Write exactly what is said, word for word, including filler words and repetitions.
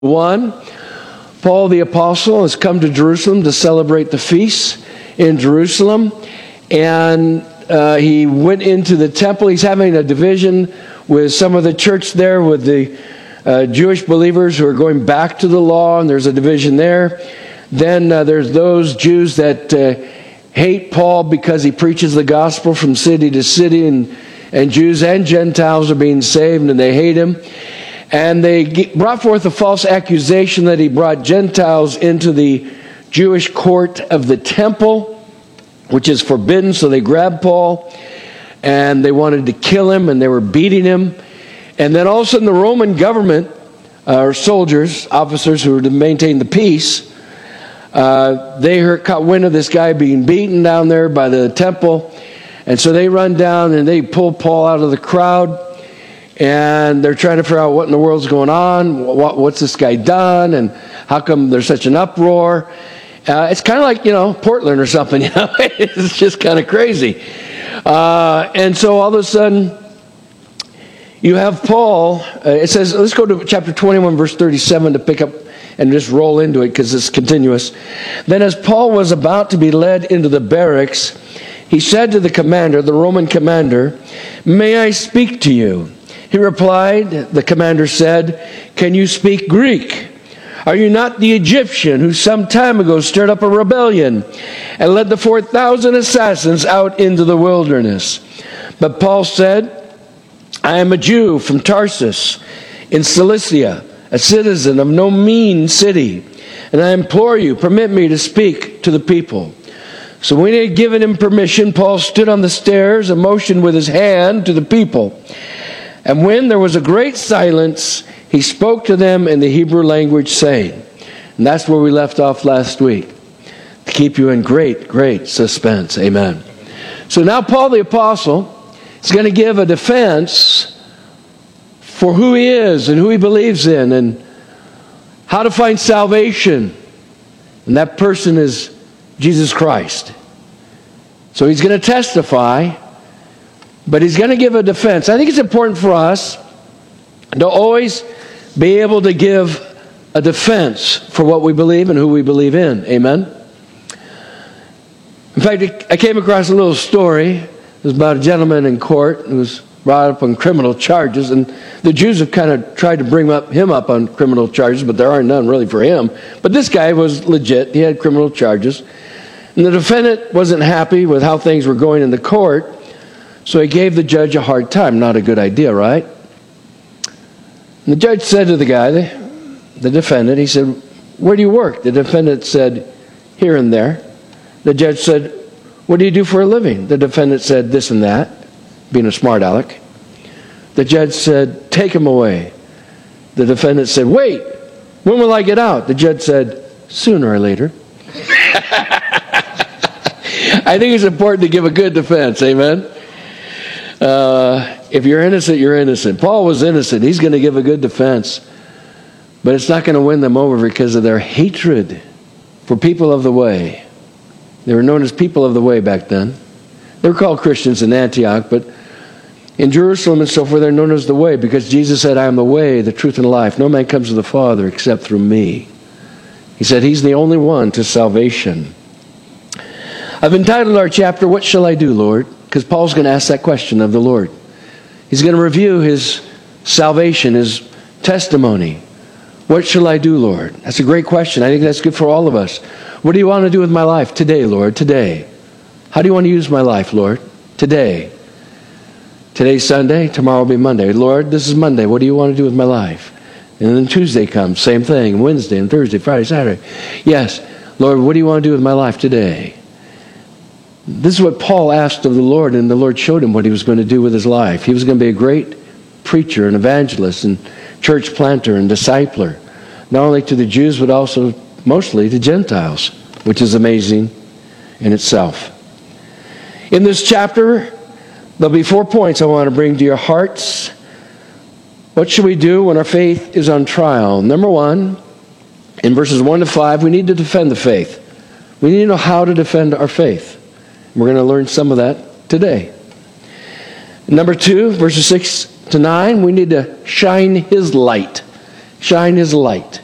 One, Paul the Apostle has come to Jerusalem to celebrate the feasts in Jerusalem, and uh, he went into the temple. He's having a division with some of the church there, with the uh, Jewish believers who are going back to the law, and there's a division there. Then uh, there's those Jews that uh, hate Paul because he preaches the gospel from city to city, and, and Jews and Gentiles are being saved, and they hate him. And they brought forth a false accusation that he brought Gentiles into the Jewish court of the temple, which is forbidden. So they grabbed Paul and they wanted to kill him, and they were beating him. And then all of a sudden the Roman government, uh, or soldiers, officers who were to maintain the peace, uh, they heard, caught wind of this guy being beaten down there by the temple. And so they run down and they pull Paul out of the crowd. And they're trying to figure out what in the world's going on, what, what's this guy done, and how come there's such an uproar. Uh, it's kind of like, you know, Portland or something, you know. It's just kind of crazy. Uh, and so all of a sudden, you have Paul. Uh, it says, let's go to chapter twenty-one, verse thirty-seven to pick up and just roll into it because it's continuous. Then as Paul was about to be led into the barracks, he said to the commander, the Roman commander, "May I speak to you?" He replied, the commander said, "Can you speak Greek? Are you not the Egyptian who some time ago stirred up a rebellion and led the four thousand assassins out into the wilderness?" But Paul said, "I am a Jew from Tarsus in Cilicia, a citizen of no mean city, and I implore you, permit me to speak to the people." So when he had given him permission, Paul stood on the stairs and motioned with his hand to the people. And when there was a great silence, he spoke to them in the Hebrew language, saying, and that's where we left off last week, to keep you in great, great suspense. Amen. So now Paul the Apostle is going to give a defense for who he is and who he believes in and how to find salvation. And that person is Jesus Christ. So he's going to testify, but he's going to give a defense. I think it's important for us to always be able to give a defense for what we believe and who we believe in. Amen? In fact, I came across a little story. It was about a gentleman in court who was brought up on criminal charges, and the Jews have kind of tried to bring up him up on criminal charges, but there are none really for him. But this guy was legit. He had criminal charges. And the defendant wasn't happy with how things were going in the court, so he gave the judge a hard time. Not a good idea, right? And the judge said to the guy, the, the defendant, he said, "Where do you work?" The defendant said, "Here and there." The judge said, "What do you do for a living?" The defendant said, "This and that," being a smart aleck. The judge said, "Take him away." The defendant said, "Wait, when will I get out?" The judge said, "Sooner or later." I think it's important to give a good defense, amen? Uh, if you're innocent, you're innocent. Paul was innocent. He's going to give a good defense. But it's not going to win them over because of their hatred for people of the way. They were known as people of the way back then. They were called Christians in Antioch, but in Jerusalem and so forth, they're known as the way because Jesus said, "I am the way, the truth, and life. No man comes to the Father except through me." He said he's the only one to salvation. I've entitled our chapter, "What Shall I Do, Lord?" Because Paul's going to ask that question of the Lord. He's going to review his salvation, his testimony. What shall I do, Lord? That's a great question. I think that's good for all of us. What do you want to do with my life today, Lord? Today. How do you want to use my life, Lord? Today. Today's Sunday. Tomorrow will be Monday. Lord, this is Monday. What do you want to do with my life? And then Tuesday comes. Same thing. Wednesday and Thursday, Friday, Saturday. Yes. Lord, what do you want to do with my life today? This is what Paul asked of the Lord, and the Lord showed him what he was going to do with his life. He was going to be a great preacher and evangelist and church planter and discipler, not only to the Jews, but also mostly to Gentiles, which is amazing in itself. In this chapter, there'll be four points I want to bring to your hearts. What should we do when our faith is on trial? Number one, in verses one to five, we need to defend the faith. We need to know how to defend our faith. We're going to learn some of that today. Number two, verses six to nine, we need to shine His light. Shine His light.